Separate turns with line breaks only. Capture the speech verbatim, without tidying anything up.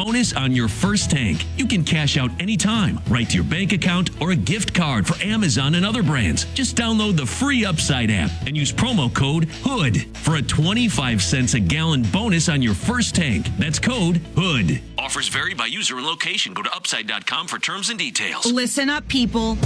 bonus on your first tank. You can cash out anytime, right to your bank account or a gift card for Amazon and other brands. Just download the free Upside app and use promo code HOOD for a twenty-five cents a gallon bonus on your first tank. That's code HOOD. Offers vary by user and location. Go to upside dot com for terms and details.
Listen up, people.